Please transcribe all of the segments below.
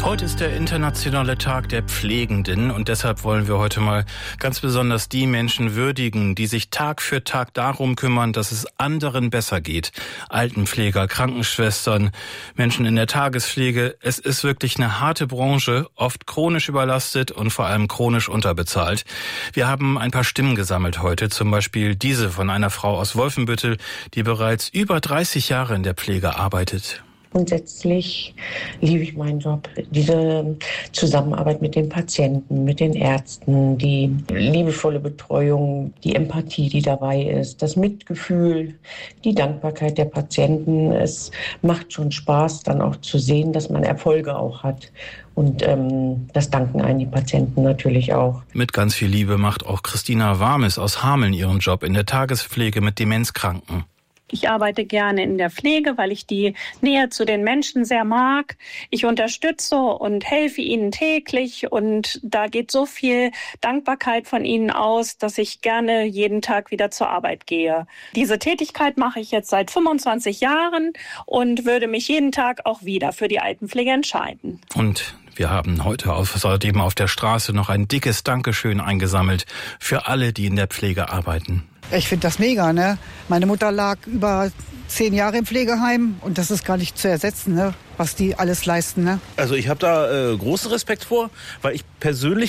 Heute ist der internationale Tag der Pflegenden und deshalb wollen wir heute mal ganz besonders die Menschen würdigen, die sich Tag für Tag darum kümmern, dass es anderen besser geht. Altenpfleger, Krankenschwestern, Menschen in der Tagespflege. Es ist wirklich eine harte Branche, oft chronisch überlastet und vor allem chronisch unterbezahlt. Wir haben ein paar Stimmen gesammelt heute, zum Beispiel diese von einer Frau aus Wolfenbüttel, die bereits über 30 Jahre in der Pflege arbeitet. Grundsätzlich liebe ich meinen Job. Diese Zusammenarbeit mit den Patienten, mit den Ärzten, die liebevolle Betreuung, die Empathie, die dabei ist, das Mitgefühl, die Dankbarkeit der Patienten. Es macht schon Spaß, dann auch zu sehen, dass man Erfolge auch hat. Und das danken einen die Patienten natürlich auch. Mit ganz viel Liebe macht auch Christina Warmes aus Hameln ihren Job in der Tagespflege mit Demenzkranken. Ich arbeite gerne in der Pflege, weil ich die Nähe zu den Menschen sehr mag. Ich unterstütze und helfe ihnen täglich und da geht so viel Dankbarkeit von ihnen aus, dass ich gerne jeden Tag wieder zur Arbeit gehe. Diese Tätigkeit mache ich jetzt seit 25 Jahren und würde mich jeden Tag auch wieder für die Altenpflege entscheiden. Und wir haben heute außerdem auf der Straße noch ein dickes Dankeschön eingesammelt für alle, die in der Pflege arbeiten. Ich finde das mega, ne? Meine Mutter lag über 10 Jahre im Pflegeheim und das ist gar nicht zu ersetzen, ne? Was die alles leisten, ne? Also ich habe da großen Respekt vor, weil ich persönlich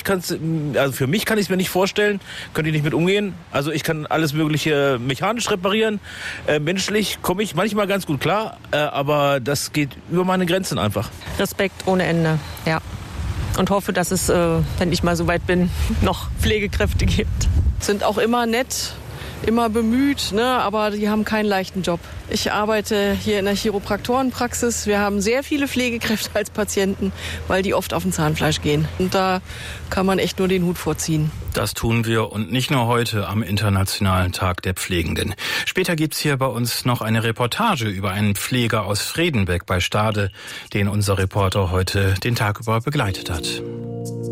für mich kann ich es mir nicht vorstellen, könnte ich nicht mit umgehen. Also ich kann alles Mögliche mechanisch reparieren, menschlich komme ich manchmal ganz gut klar, aber das geht über meine Grenzen einfach. Respekt ohne Ende, ja. Und hoffe, dass es, wenn ich mal so weit bin, noch Pflegekräfte gibt. Sind auch immer nett, immer bemüht, ne, aber die haben keinen leichten Job. Ich arbeite hier in der Chiropraktorenpraxis. Wir haben sehr viele Pflegekräfte als Patienten, weil die oft auf den Zahnfleisch gehen. Und da kann man echt nur den Hut vorziehen. Das tun wir und nicht nur heute am Internationalen Tag der Pflegenden. Später gibt's hier bei uns noch eine Reportage über einen Pfleger aus Fredenbeck bei Stade, den unser Reporter heute den Tag über begleitet hat.